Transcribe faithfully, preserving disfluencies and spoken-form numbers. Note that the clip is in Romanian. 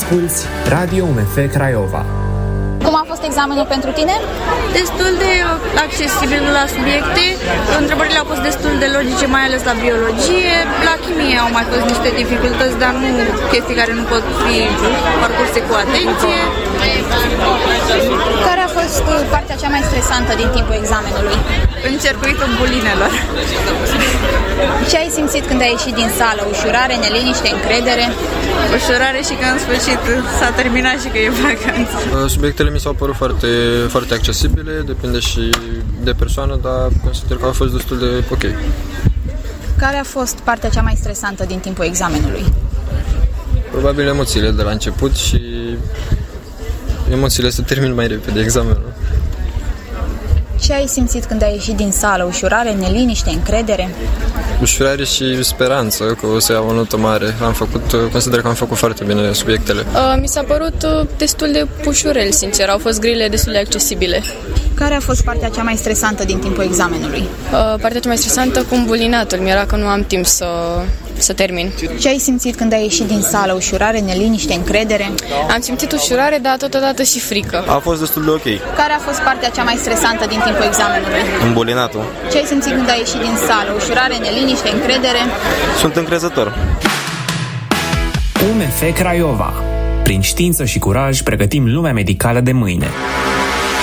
Asculți Radio U M F Craiova. Cum a fost examenul pentru tine? Destul de accesibil la subiecte. Întrebările au fost destul de logice, mai ales la biologie. La chimie au mai fost niște dificultăți, dar nu chestii care nu pot fi parcurse cu atenție. Care a fost partea cea mai stresantă din timpul examenului? În circuitul bulinelor. Ce ai simțit când ai ieșit din sală? Ușurare, neliniște, încredere? Ușurare și că în sfârșit s-a terminat și că e vacanță. Subiectele mi s-au părut foarte, foarte accesibile, depinde și de persoană, dar consider că a fost destul de ok. Care a fost partea cea mai stresantă din timpul examenului? Probabil emoțiile de la început și emoțiile se termin mai repede examenul. Ce ai simțit când ai ieșit din sală? Ușurare, neliniște, încredere? Ușurare și speranță că o să iau o notă mare. Am făcut, consider că am făcut foarte bine subiectele. Uh, mi s-a părut uh, destul de ușurel, sincer. Au fost grile destul de accesibile. Care a fost partea cea mai stresantă din timpul examenului? Uh, partea cea mai stresantă cu îmbulinatul. Mi-era că nu am timp să, să termin. Ce ai simțit când ai ieșit din sală? Ușurare, neliniște, încredere? Am simțit ușurare, dar totodată și frică. A fost destul de ok. Care a fost partea cea mai stresantă din timpul examenului? Îmbulinatul. Ce ai simțit când ai ieșit din sală? Ușurare, neliniște, încredere? Sunt încrezător. U M F Craiova. Prin știință și curaj pregătim lumea medicală de mâine.